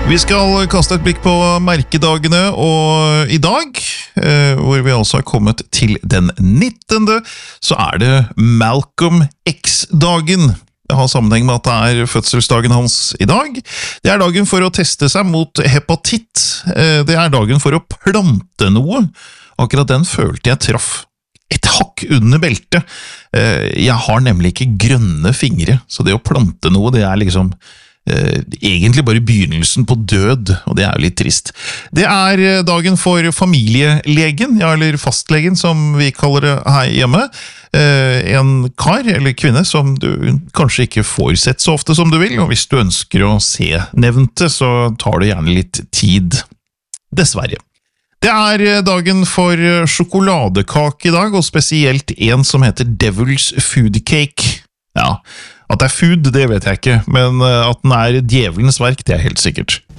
Vi skal kaste et blikk på merkedagene, og i dag, hvor vi altså har kommet til den 19., så det Malcolm X-dagen. Det har sammenheng med at det fødselsdagen hans i dag. Det dagen for å teste seg mot hepatitt. Det dagen for å plante noe. Akkurat den følte jeg traff et hakk under beltet. Jeg har nemlig ikke grønne fingre, så det å plante noe, det liksom egentlig bare begynnelsen på død, og det jo litt trist. Det dagen for familielegen, ja, eller fastlegen som vi kaller det her hjemme. En kar eller kvinne som du kanskje ikke får sett så ofte som du vil, og hvis du ønsker å se nevnte, så tar det gjerne litt tid. Dessverre. Det dagen for sjokoladekake i dag, og spesielt en som heter Devil's Food Cake. Ja, at det food, det vet jeg ikke, men at den djevelens verk, det helt sikkert.